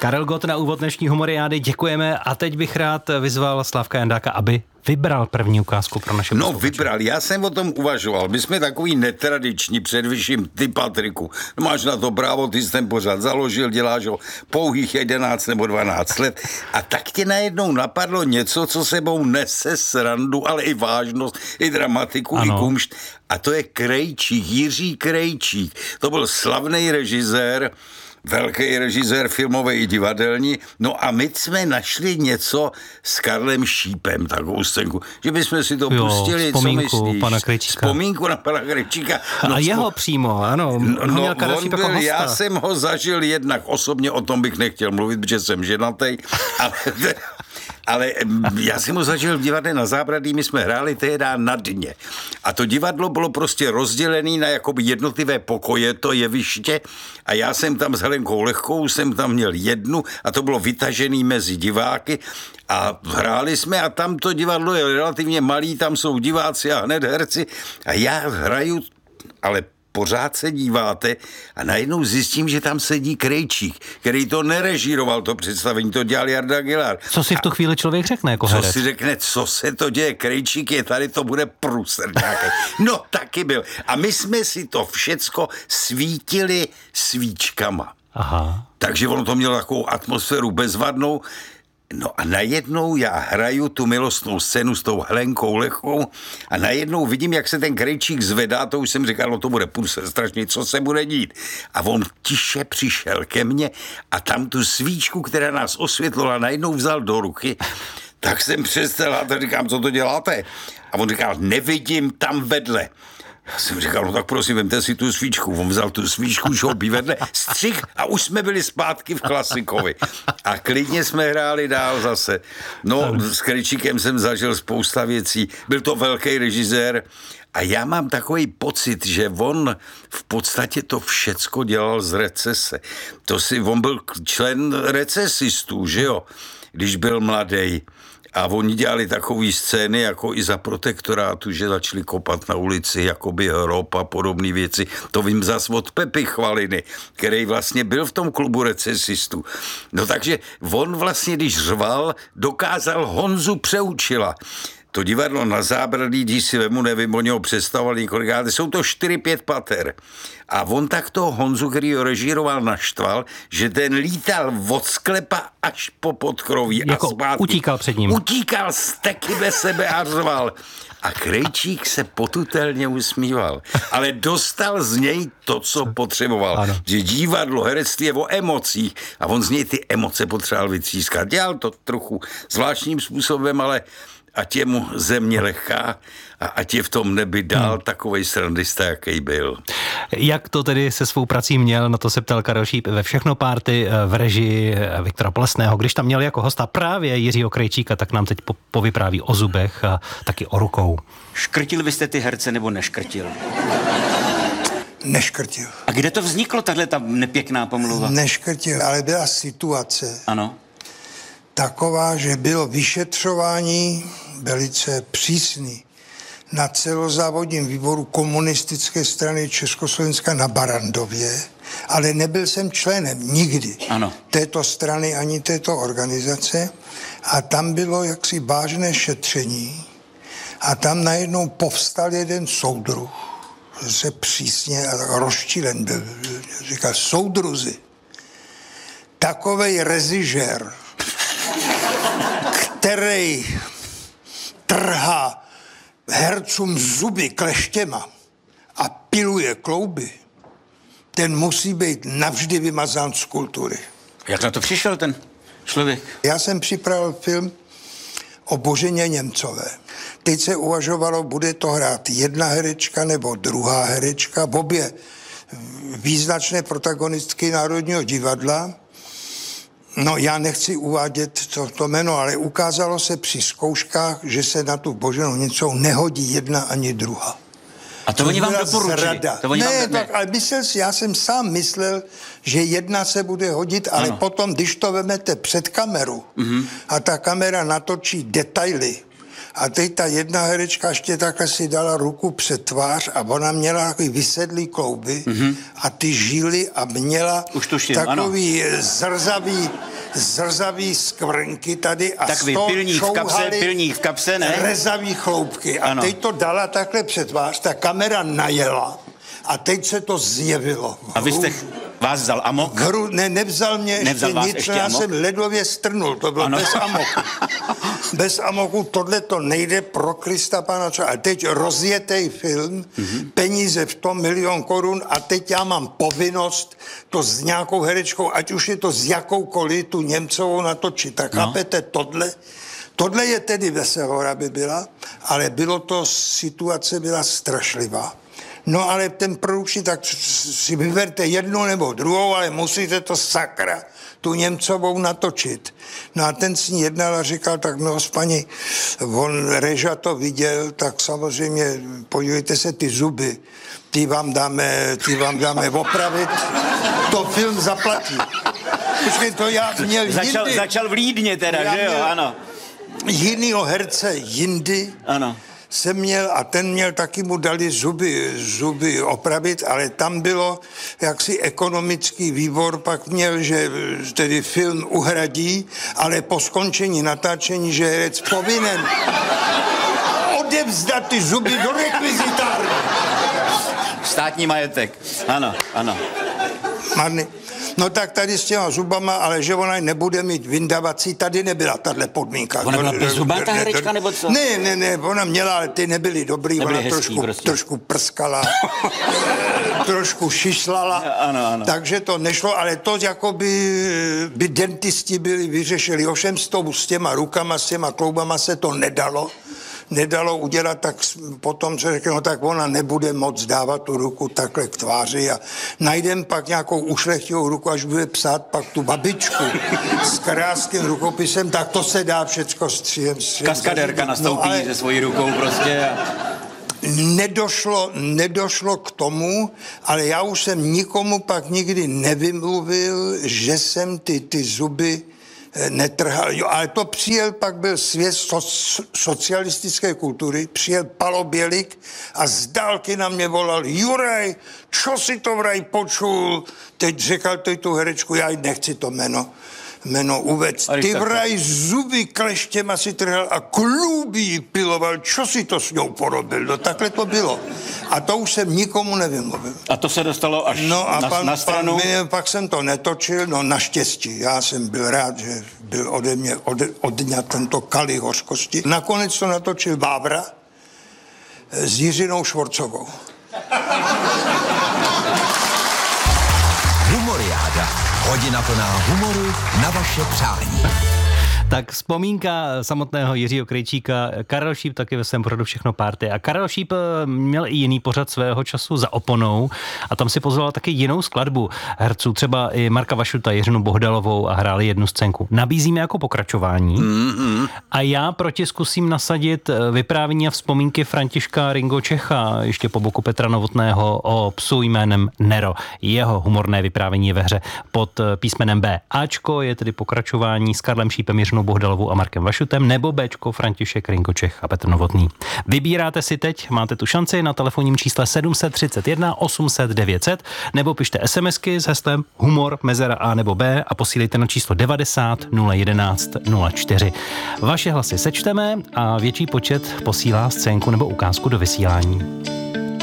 Karel Gott na úvod dnešní humoriády, děkujeme a teď bych rád vyzval Slavka Jandáka, aby vybral první ukázku pro naše posluchače. No vybral, já jsem o tom uvažoval. My jsme takový netradiční, především ty, Patriku. No, máš na to právo, ty jsi ten pořad založil, děláš ho pouhých 11 nebo 12 let a tak tě najednou napadlo něco, co sebou nese srandu, ale i vážnost, i dramatiku, ano. I kumšt. A to je Krejčík, Jiří Krejčík. To byl slavný režisér, velký režisér filmový i divadelní. No a my jsme našli něco s Karlem Šípem, takovou scénku, že bychom si to pustili, co myslíš? Pana Krejčíka. Vzpomínku na pana Krejčíka. No, a jeho přímo, ano. No, on byl, já jsem ho zažil jednak osobně, o tom bych nechtěl mluvit, protože jsem ženatý, ale já jsem ho zažil v divadle na Zábradlí, my jsme hráli tehdy na Dně. A to divadlo bylo prostě rozdělené na jakoby jednotlivé pokoje, to jeviště, a já jsem tam s Helenkou Lehkou, jsem tam měl jednu a to bylo vytažený mezi diváky a hráli jsme a tam to divadlo je relativně malý, tam jsou diváci a hned herci a já hraju, ale pořád se díváte a najednou zjistím, že tam sedí Krejčík, který to nerežíroval, to představení, to dělal Jarda Gillar. Co si v tu chvíli člověk řekne jako herec? Co si řekne, co se to děje, Krejčík je tady, to bude průser nějaký. No, taky byl. A my jsme si to všecko svítili svíčkama. Aha. Takže ono to mělo takovou atmosféru bezvadnou. No a najednou já hraju tu milostnou scénu s tou Helenkou Lehkou a najednou vidím, jak se ten Krejčík zvedá, to už jsem říkal, no to bude průser strašný, co se bude dít. A on tiše přišel ke mně a tam tu svíčku, která nás osvětlila, najednou vzal do ruky, tak jsem přestal a říkám, co to děláte? A on říkal, nevidím tam vedle. Já jsem říkal, no tak prosím, vemte si tu svíčku. On vzal tu svíčku, šoupí vedle, střih a už jsme byli zpátky v Klasikovi. A klidně jsme hráli dál zase. No, s Krejčíkem jsem zažil spousta věcí. Byl to velký režisér a já mám takový pocit, že on v podstatě to všecko dělal z recese. On byl člen recesistů, že jo, když byl mladý. A oni dělali takové scény, jako i za protektorátu, že začali kopat na ulici, jakoby hrob a podobné věci. To vím zas od Pepy Chvaliny, který vlastně byl v tom klubu recesistů. No takže on vlastně, když řval, dokázal Honzu Přeučila. To divadlo na Zábradlí, když si vemu, nevím, oni ho představovali několikrát, jsou to 4-5 pater. A on tak toho Honzu, který ho režíroval, naštval, že ten lítal od sklepa až po podkroví jako a zpátky. Utíkal před ním. Utíkal steky bez sebe a řval. A Krejčík se potutelně usmíval, ale dostal z něj to, co potřeboval. Ano. Že divadlo, herectví je o emocích a on z něj ty emoce potřeboval vytřískat. Dělal to trochu zvláštním způsobem, ale ať je mu země lehká a ať je v tom nebi dál takovej srandista, jaký byl. Jak to tedy se svou prací měl, na to se ptal Karel Šíp ve Všechno párty v režii Viktora Plesného. Když tam měl jako hosta právě Jiřího Krejčíka, tak nám teď povypráví o zubech a taky o rukou. Škrtil byste ty herce nebo neškrtil? Neškrtil. A kde to vzniklo, tahle ta nepěkná pomluva? Neškrtil, ale byla situace. Ano. Taková, že bylo vyšetřování velice přísný na celozávodním výboru komunistické strany Československa na Barandově, ale nebyl jsem členem nikdy této strany ani této organizace a tam bylo jaksi vážné šetření a tam najednou povstal jeden soudruh, se přísně a rozčilen byl, říkal, soudruzi, takovej režisér, který trhá hercům zuby kleštěma a piluje klouby, ten musí být navždy vymazán z kultury. Jak na to přišel ten člověk? Já jsem připravil film o Boženě Němcové. Teď se uvažovalo, bude to hrát jedna herečka nebo druhá herečka, obě význačné protagonistky Národního divadla. No, já nechci uvádět to jméno, ale ukázalo se při zkouškách, že se na tu Boženou Němcovou nehodí jedna ani druhá. A to oni vám doporučili? Ale já jsem sám myslel, že jedna se bude hodit, ale potom, když to vemete před kameru a ta kamera natočí detaily A teď ta jedna herečka ještě takhle si dala ruku před tvář a ona měla takový vysedlý klouby a ty žíly a měla takový zrzavý skvrnky tady a takový pilník v kapse, ne? Rezavý chloupky. A teď to dala takhle před tvář, ta kamera najela a teď se to zjevilo. A vy jste vás vzal amok? Nevzal mě ještě já jsem ledově strnul, to bylo bez amoku. Bez amoku, tohle to nejde pro Krista Pána. A teď rozjetej film, peníze v tom 1 000 000 korun a teď já mám povinnost to s nějakou herečkou, ať už je to s jakoukoliv, tu Němcovou natočit. Tak chápete, tohle je tedy Veselhora by byla, ale situace byla strašlivá. No ale ten produkční, tak si vyberte jednu nebo druhou, ale musíte to sakra, tu Němcovou natočit. No a ten s ní jednal a říkal, tak milost paní, on Reža to viděl, tak samozřejmě podívejte se ty zuby, ty vám dáme opravit, to film zaplatí. Počkej, to já měl Začal v Lídně teda, že jo, ano. Jinýho herce jindy. Ano. Jsem měl a ten měl taky, mu dali zuby opravit, ale tam bylo jaksi ekonomický výbor, pak měl, že tedy film uhradí, ale po skončení natáčení, že herec povinen odevzdat ty zuby do rekvizitárny. Státní majetek, ano. Marný. No tak tady s těma zubama, ale že ona nebude mít vyndavací, tady nebyla tahle podmínka. Ona byla bezzubá ta herečka, nebo co? Ne, ona měla, ale ty nebyly dobrý, nebyly ona hezký, trošku prskala, trošku šišlala, ano. Takže to nešlo, ale to jako by dentisti byli vyřešili. Ovšem s těma rukama, s těma kloubama se to nedalo udělat, tak potom se řekl, no tak ona nebude moc dávat tu ruku takhle k tváři a najdem pak nějakou ušlechtilou ruku, až bude psát pak tu babičku s kráským rukopisem, tak to se dá všecko stříhem. Kaskadérka nastoupí se svojí rukou prostě. Nedošlo k tomu, ale já už jsem nikomu pak nikdy nevymluvil, že jsem ty zuby netrhal. Jo, ale to pak byl svět socialistické kultury, přijel Palo Bělik a z dálky na mě volal, Juraj, čo si to vraj počul? Teď řekal tu herečku, já nechci to jméno uvést. Ty vraj zuby kleštěma si trhal a klubí piloval, čo si to s ňou porobil? No takhle to bylo. A to už jsem nikomu nevymluvil. A to se dostalo až na stranu? Pak jsem to netočil, no naštěstí. Já jsem byl rád, že byl ode mě odňat tento kalich hořkosti. Nakonec to natočil Vávra s Jiřinou Švorcovou. Humoriáda. Hodina plná humoru na vaše přání. Tak vzpomínka samotného Jiřího Krejčíka. Karel Šíp taky ve svém pořadu Všechno party. A Karel Šíp měl i jiný pořad svého času Za oponou a tam si pozval taky jinou skladbu herců, třeba i Marka Vašuta, Jiřinu Bohdalovou a hráli jednu scénku. Nabízíme jako pokračování a já proti zkusím nasadit vyprávění a vzpomínky Františka Ringo Čecha, ještě po boku Petra Novotného, o psu jménem Nero. Jeho humorné vyprávění je ve hře pod písmenem B. Ačko je tedy pokračování s Karlem Šípem, Jiřinou Bohdalovou a Markem Vašutem, nebo Bčko František Ringo Čech a Petr Novotný. Vybíráte si teď, máte tu šanci na telefonním čísle 731 800 900 nebo pište SMSky s heslem humor, mezera A nebo B a posílejte na číslo 90 011 04. Vaše hlasy sečteme a větší počet posílá scénku nebo ukázku do vysílání.